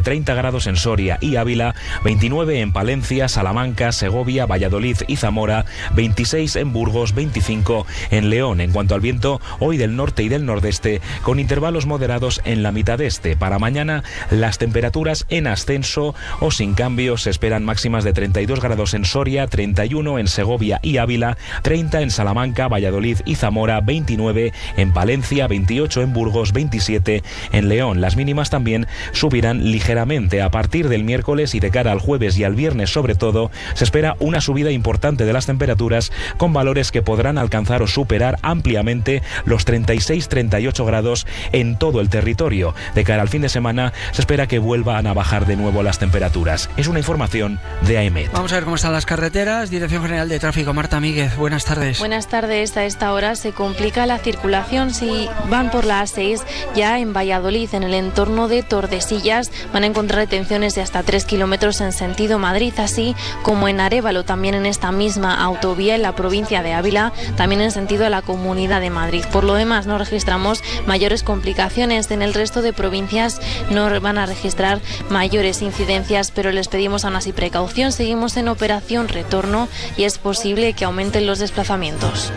30 grados en Soria y Ávila, 29 en Palencia, Salamanca, Segovia, Valladolid y Zamora, 26 en Burgos, 25 en León. En cuanto al viento, hoy del norte y del nordeste, con intervalos moderados en la mitad este. Para mañana, las temperaturas en ascenso o sin cambios. Se esperan máximas de 32 grados en Soria, 31 en Segovia y Ávila, 30 en Salamanca, Valladolid y Zamora, 29 en Palencia, 28 en Burgos, 27 en León. Las mínimas también subirán ligeramente. A partir del miércoles y de cara al jueves y al viernes sobre todo, se espera una subida importante de las temperaturas con valores que podrán alcanzar o superar ampliamente los 36-38 grados en todo el territorio. De cara al fin de semana se espera que vuelvan a bajar de nuevo las temperaturas. Es una información de AEMET. Vamos a ver cómo están las carreteras. Dirección General de Tráfico, Marta Míguez, buenas tardes. Buenas tardes. A esta hora se complica la circulación si van por la A6 ya en Valladolid, en el entorno de Tordesillas. Van a encontrar detenciones de hasta 3 kilómetros en sentido Madrid, así como en Arévalo, también en esta misma autovía en la provincia de Ávila, también en sentido a la Comunidad de Madrid. Por lo demás, no registramos mayores complicaciones. En el resto de provincias no van a registrar mayores incidencias, pero les pedimos aún así precaución. Seguimos en operación retorno y es posible que aumenten los desplazamientos.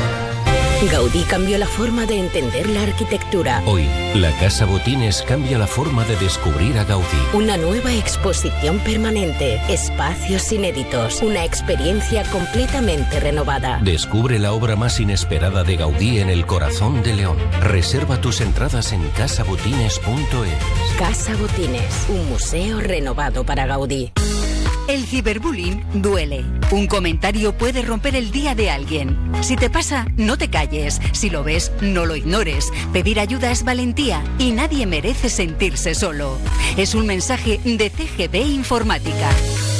Gaudí cambió la forma de entender la arquitectura. Hoy, la Casa Botines cambia la forma de descubrir a Gaudí. Una nueva exposición permanente, espacios inéditos, una experiencia completamente renovada. Descubre la obra más inesperada de Gaudí en el corazón de León. Reserva tus entradas en casabotines.es. Casa Botines, un museo renovado para Gaudí. El ciberbullying duele. Un comentario puede romper el día de alguien. Si te pasa, no te calles. Si lo ves, no lo ignores. Pedir ayuda es valentía y nadie merece sentirse solo. Es un mensaje de CGB Informática.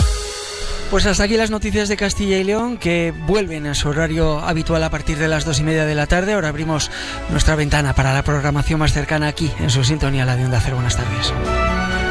Pues hasta aquí las noticias de Castilla y León, que vuelven a su horario habitual a partir de las 2:30 de la tarde. Ahora abrimos nuestra ventana para la programación más cercana aquí, en su sintonía, la de Onda Cero. Buenas tardes.